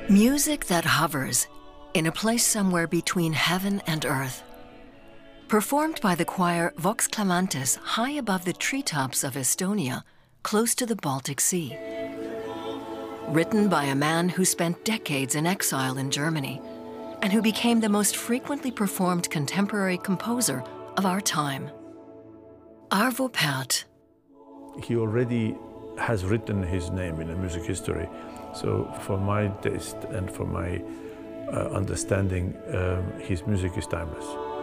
Music that hovers in a place somewhere between heaven and earth. Performed by the choir Vox Clamantis high above the treetops of Estonia, close to the Baltic Sea. Written by a man who spent decades in exile in Germany and who became the most frequently performed contemporary composer of our time. Arvo Pärt. He already has written his name in the music history. So for my taste and for my understanding, his music is timeless.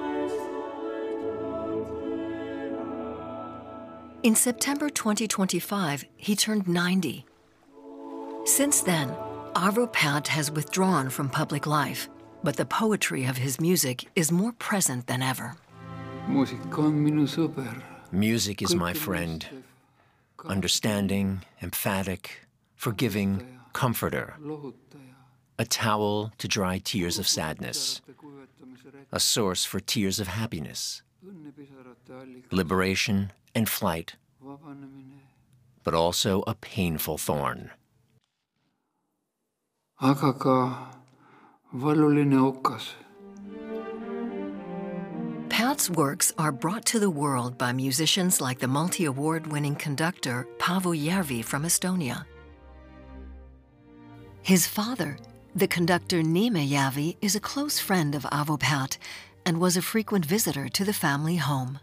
In September 2025, he turned 90. Since then, Arvo Pärt has withdrawn from public life, but the poetry of his music is more present than ever. Music is my friend. Understanding, emphatic, forgiving, comforter. A towel to dry tears of sadness. A source for tears of happiness. Liberation and flight, but also a painful thorn. Aga ka valuline okas. Pärt's works are brought to the world by musicians like the multi-award-winning conductor Paavo Järvi from Estonia. His father, the conductor Niime Järvi, is a close friend of Arvo Pärt and was a frequent visitor to the family home.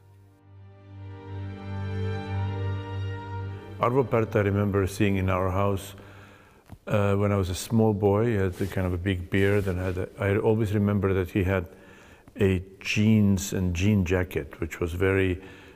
Arvo Pärt, I remember seeing in our house when I was a small boy. He had a kind of a big beard, and I always remember that he had a jeans and jean jacket, which was very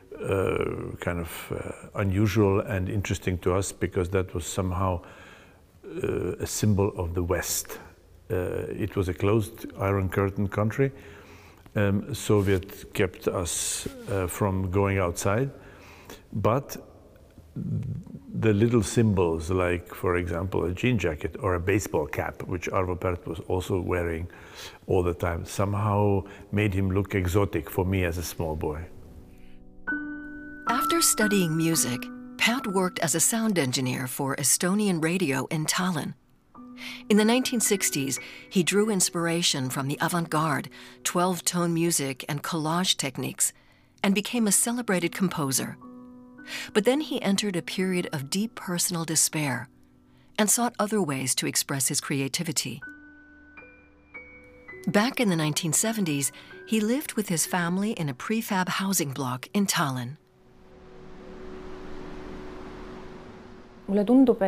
unusual and interesting to us because that was somehow a symbol of the West. It was a closed Iron Curtain country. Soviet kept us from going outside, but the little symbols, like, for example, a jean jacket or a baseball cap, which Arvo Pärt was also wearing all the time, somehow made him look exotic for me as a small boy. After studying music, Pärt worked as a sound engineer for Estonian radio in Tallinn. In the 1960s, he drew inspiration from the avant-garde, 12-tone music and collage techniques, and became a celebrated composer. But then he entered a period of deep personal despair and sought other ways to express his creativity. Back in the 1970s, he lived with his family in a prefab housing block in Tallinn. My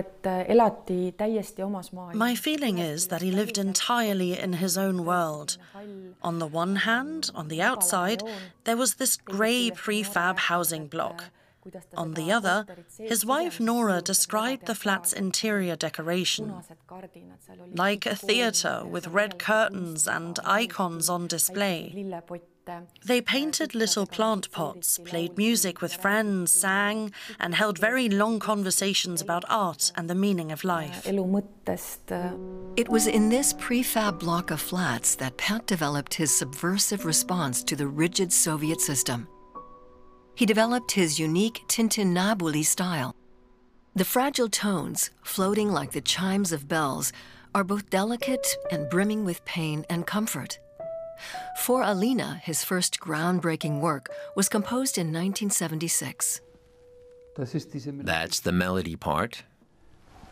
feeling is that he lived entirely in his own world. On the one hand, on the outside, there was this grey prefab housing block. On the other, his wife Nora described the flat's interior decoration like a theatre with red curtains and icons on display. They painted little plant pots, played music with friends, sang, and held very long conversations about art and the meaning of life. It was in this prefab block of flats that Pärt developed his subversive response to the rigid Soviet system. He developed his unique tintinnabuli style. The fragile tones, floating like the chimes of bells, are both delicate and brimming with pain and comfort. For Alina, his first groundbreaking work was composed in 1976. That's the melody part,